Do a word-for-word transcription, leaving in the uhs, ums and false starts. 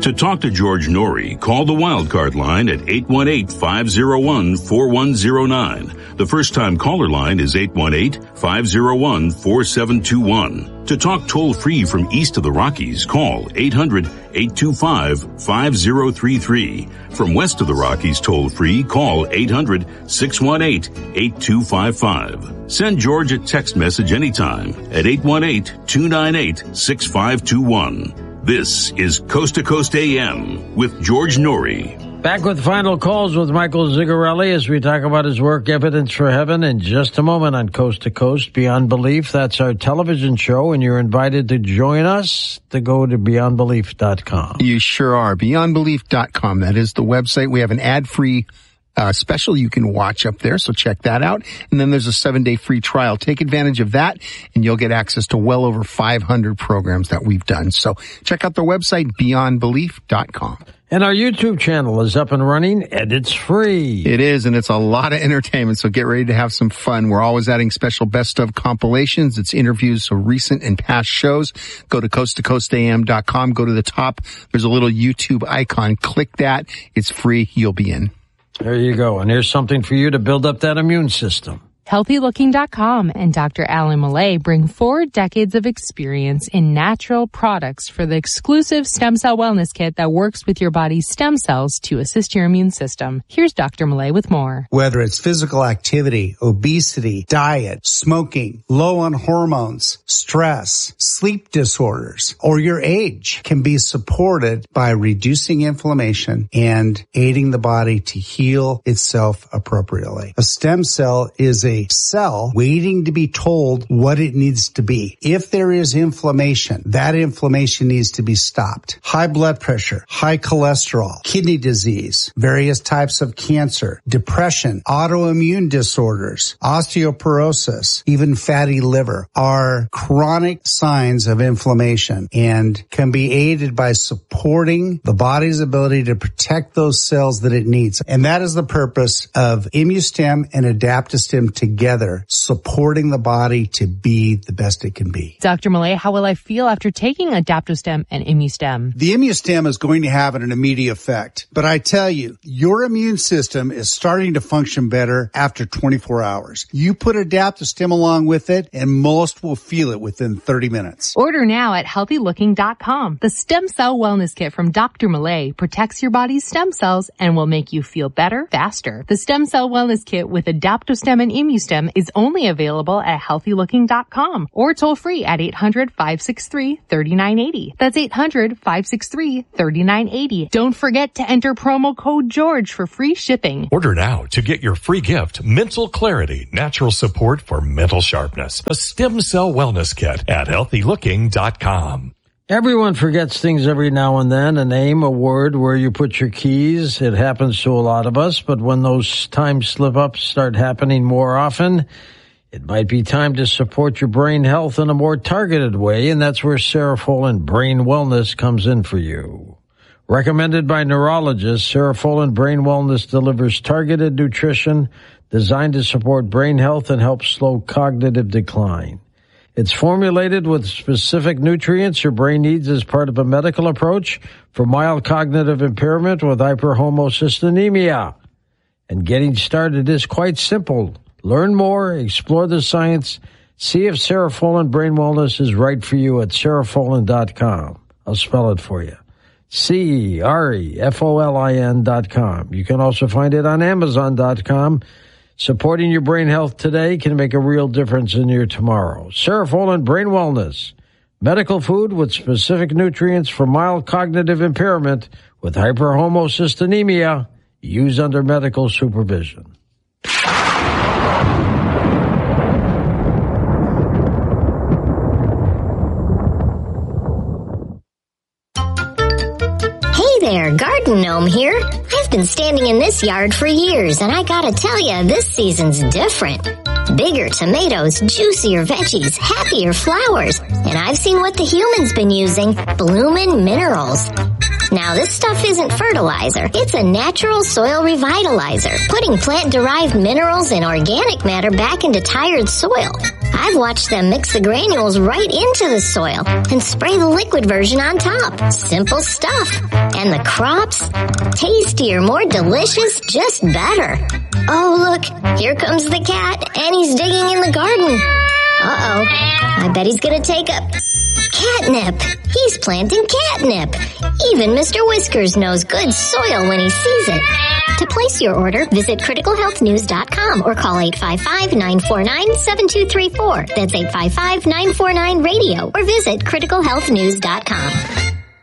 To talk to George Norrie, call the Wildcard line at eight one eight, five oh one, four one oh nine. The first-time caller line is eight one eight, five oh one, four seven two one. To talk toll-free from east of the Rockies, call eight hundred, eight two five, five oh three three. From west of the Rockies toll-free, call eight hundred, six one eight, eight two five five. Send George a text message anytime at eight one eight, two nine eight, six five two one. This is Coast to Coast A M with George Norrie. Back with final calls with Michael Zigarelli as we talk about his work, Evidence for Heaven, in just a moment on Coast to Coast Beyond Belief. That's our television show, and you're invited to join us to go to beyond belief dot com. You sure are. beyond belief dot com. That is the website. We have an ad-free Uh, special you can watch up there, so check that out. And then there's a seven-day free trial. Take advantage of that, and you'll get access to well over five hundred programs that we've done. So check out the website, beyond belief dot com. And our YouTube channel is up and running, and it's free. It is, and it's a lot of entertainment, so get ready to have some fun. We're always adding special best of compilations. It's interviews of recent and past shows. Go to coast to coast A M dot com. Go to the top. There's a little YouTube icon. Click that. It's free. You'll be in. There you go. And here's something for you to build up that immune system. healthy looking dot com and Doctor Alan Millay bring four decades of experience in natural products for the exclusive stem cell wellness kit that works with your body's stem cells to assist your immune system. Here's Doctor Millay with more. Whether it's physical activity, obesity, diet, smoking, low on hormones, stress, sleep disorders, or your age can be supported by reducing inflammation and aiding the body to heal itself appropriately. A stem cell is a cell waiting to be told what it needs to be. If there is inflammation, that inflammation needs to be stopped. High blood pressure, high cholesterol, kidney disease, various types of cancer, depression, autoimmune disorders, osteoporosis, even fatty liver are chronic signs of inflammation and can be aided by supporting the body's ability to protect those cells that it needs. And that is the purpose of ImmuStem and Adaptostem together, supporting the body to be the best it can be. Doctor Millay, how will I feel after taking Adaptostem and ImmuStem? The ImmuStem is going to have an immediate effect, but I tell you, your immune system is starting to function better after twenty-four hours. You put Adaptostem along with it, and most will feel it within thirty minutes. Order now at healthy looking dot com. The Stem Cell Wellness Kit from Doctor Millay protects your body's stem cells and will make you feel better, faster. The Stem Cell Wellness Kit with Adaptostem and ImmuStem is only available at healthy looking dot com or toll free at eight hundred, five six three, three nine eight zero. That's eight hundred, five six three, three nine eight zero. Don't forget to enter promo code George for free shipping. Order now to get your free gift, Mental Clarity, Natural Support for Mental Sharpness, a Stem Cell Wellness Kit at healthy looking dot com. Everyone forgets things every now and then, a name, a word, where you put your keys. It happens to a lot of us, but when those time slip-ups start happening more often, it might be time to support your brain health in a more targeted way, and that's where Serofolin Brain Wellness comes in for you. Recommended by neurologists, Serofolin Brain Wellness delivers targeted nutrition designed to support brain health and help slow cognitive decline. It's formulated with specific nutrients your brain needs as part of a medical approach for mild cognitive impairment with hyperhomocystinemia. And getting started is quite simple. Learn more, explore the science, see if Serofolin Brain Wellness is right for you at serofolin dot com. I'll spell it for you. C E R E F O L I N dot com. You can also find it on amazon dot com. Supporting your brain health today can make a real difference in your tomorrow. Serofolin Brain Wellness, medical food with specific nutrients for mild cognitive impairment with hyperhomocystinemia. Use under medical supervision. Hey there, Garden Gnome here. I've been standing in this yard for years, and I gotta tell you, this season's different. Bigger tomatoes, juicier veggies, happier flowers. And I've seen what the human's been using, Bloomin' Minerals. Now, this stuff isn't fertilizer. It's a natural soil revitalizer, putting plant-derived minerals and organic matter back into tired soil. I've watched them mix the granules right into the soil and spray the liquid version on top. Simple stuff. And the crops? Tastier, more delicious, just better. Oh, look, here comes the cat, and he's digging in the garden. Uh-oh, I bet he's gonna take a catnip. He's planting catnip. Even Mister Whiskers knows good soil when he sees it. To place your order, visit critical health news dot com or call eight five five, nine four nine, seven two three four. That's eight five five, nine four nine, radio or visit critical health news dot com.